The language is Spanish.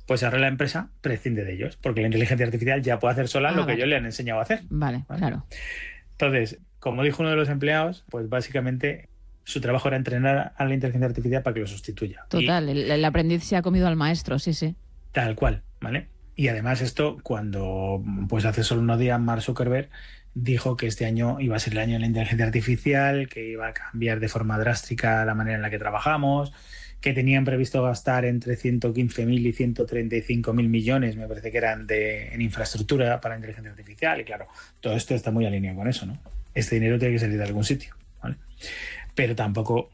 pues ahora la empresa prescinde de ellos, porque la inteligencia artificial ya puede hacer sola lo que Vale. ellos le han enseñado a hacer. Vale, ¿Vale? claro. Entonces, como dijo uno de los empleados, pues básicamente su trabajo era entrenar a la inteligencia artificial para que lo sustituya. Y Total, el aprendiz se ha comido al maestro, sí, sí. tal cual, ¿vale? Y además esto, cuando pues hace solo unos días Mark Zuckerberg dijo que este año iba a ser el año de la inteligencia artificial, que iba a cambiar de forma drástica la manera en la que trabajamos, que tenían previsto gastar entre 115.000 y 135.000 millones, me parece que eran en infraestructura para inteligencia artificial. Y claro, todo esto está muy alineado con eso, ¿no? Este dinero tiene que salir de algún sitio, ¿vale? Pero tampoco